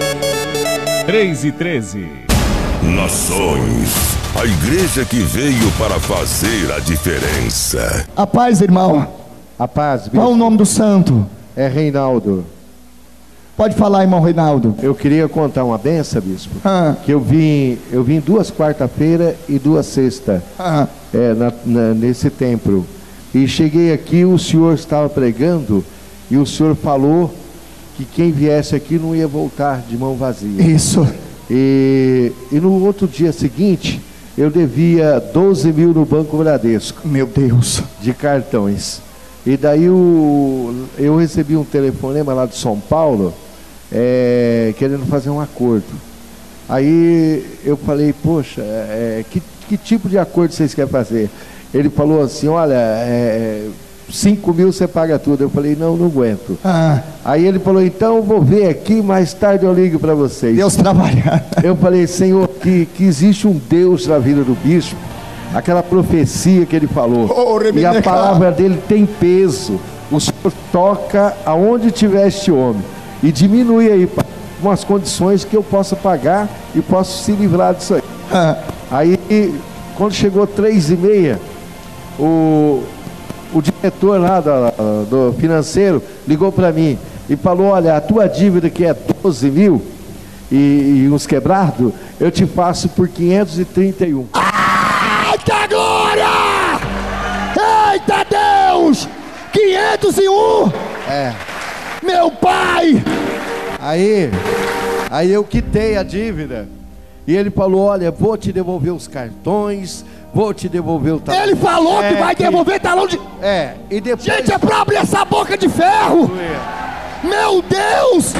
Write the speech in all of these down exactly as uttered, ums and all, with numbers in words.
três e treze. Nações, a igreja que veio para fazer a diferença. A paz, irmão. A paz, bispo. Qual o nome do santo? É Reinaldo. Pode falar, irmão Reinaldo. Eu queria contar uma benção, bispo. Ah. Que eu vim, eu vim duas quarta-feira e duas sexta, Ah. é, na, na, nesse templo. E cheguei aqui, o senhor estava pregando e o senhor falou que quem viesse aqui não ia voltar de mão vazia. Isso. E, e no outro dia seguinte, eu devia doze mil no Banco Bradesco. Meu Deus. De cartões. E daí o, eu recebi um telefonema lá de São Paulo, é, querendo fazer um acordo. Aí eu falei, poxa, é, que, que tipo de acordo vocês querem fazer? Ele falou assim, olha, é, cinco mil você paga tudo. Eu falei, não, não aguento. Ah. Aí ele falou, então eu vou ver aqui, mais tarde eu ligo para vocês. Deus trabalha. Eu falei, Senhor, que, que existe um Deus na vida do bispo, aquela profecia que ele falou, oh, e a palavra dele tem peso. O Senhor toca aonde tiver este homem e diminui aí umas condições que eu possa pagar e posso se livrar disso aí. Ah. Aí, quando chegou três e meia, o, o diretor lá do, do financeiro ligou para mim e falou, olha, a tua dívida que é doze mil e, e uns quebrados, eu te faço por quinhentos e trinta e um. Eita glória! Eita Deus! quinhentos e um! É. Meu pai! Aí, aí eu quitei a dívida e ele falou, olha, vou te devolver os cartões, vou te devolver o talão. Ele falou que vai devolver talão de... É, e depois... Gente, é pra abrir essa boca de ferro! Meu Deus!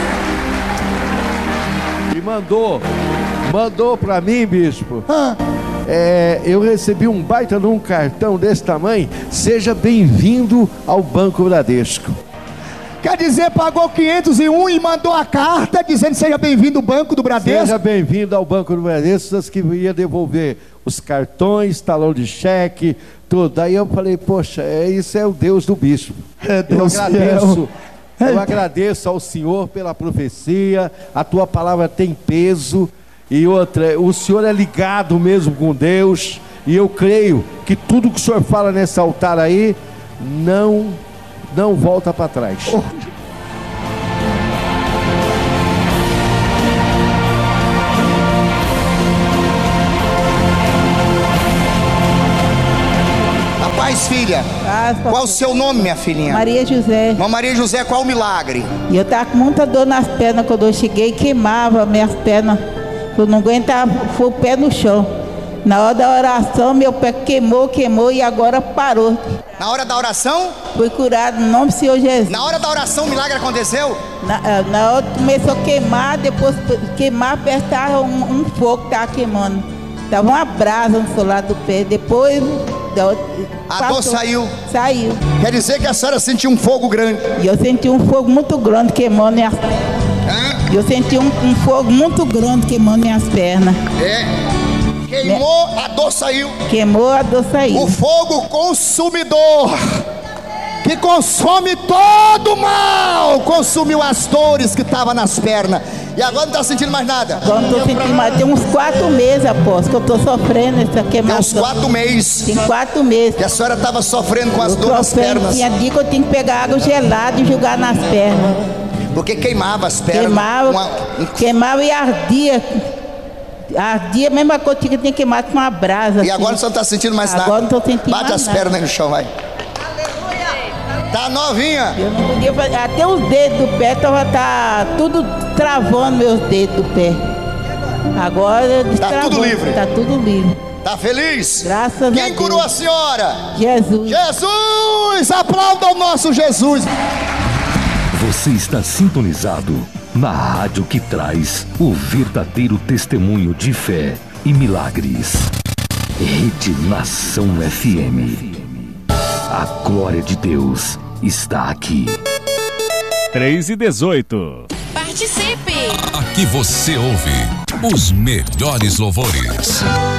E mandou, mandou pra mim, bispo. Ah. É, eu recebi um baita num cartão desse tamanho. Seja bem-vindo ao Banco Bradesco. Quer dizer, pagou quinhentos e um e mandou a carta dizendo seja bem-vindo ao Banco do Bradesco? Seja bem-vindo ao Banco do Bradesco, que ia devolver os cartões, talão de cheque, tudo. Aí eu falei, poxa, é, isso é o Deus do bispo. É Deus eu agradeço, fiel. eu agradeço ao Senhor pela profecia, a tua palavra tem peso. E outra, o Senhor é ligado mesmo com Deus, e eu creio que tudo que o Senhor fala nesse altar aí, não, não volta para trás. Oh. A paz, filha. Ah, qual o seu nome, minha filhinha? Maria José. Irmã Maria José, qual o milagre? E eu tava com muita dor nas pernas quando eu cheguei, queimava minhas pernas. Eu não aguentava, foi o pé no chão. Na hora da oração, meu pé queimou, queimou e agora parou. Na hora da oração? Fui curado no nome do Senhor Jesus. Na hora da oração, o milagre aconteceu? Na, na hora começou a queimar, depois queimar, apertava um, um fogo que estava queimando. Tava uma brasa no solar do pé. Depois a passou, dor saiu? Saiu. Quer dizer que a senhora sentiu um fogo grande? E eu senti um fogo muito grande queimando minhas pernas. Hã? Eu senti um, um fogo muito grande queimando minhas pernas. É. Queimou, a dor saiu. Queimou, a dor saiu. O fogo consumidor, que consome todo o mal, consumiu as dores que estavam nas pernas. E agora não está sentindo mais nada? Agora não estou sentindo mais. Tem uns quatro meses, após que eu estou sofrendo essa queimação. Tem uns quatro meses. Tem quatro meses. Que a senhora estava sofrendo com as eu dores nas pernas. Tinha dia que eu tinha que pegar água gelada e jogar nas pernas. Porque queimava as pernas. Queimava, uma... queimava e ardia. Ardia, mesmo a coisa que tinha queimado com uma brasa. E agora assim. Você não está sentindo mais agora nada? Agora não estou sentindo Bate mais as nada. pernas no chão, vai. Tá novinha. Eu não podia fazer. Até os dedos do pé tava tá tudo travando meus dedos do pé. Agora tá tudo livre. Tá tudo livre. Tá feliz? Graças a Deus. Quem curou a senhora? Jesus. Jesus! Aplauda o nosso Jesus. Você está sintonizado na rádio que traz o verdadeiro testemunho de fé e milagres. Rede Nação F M. A glória de Deus está aqui. três e dezoito. Participe! Aqui você ouve os melhores louvores.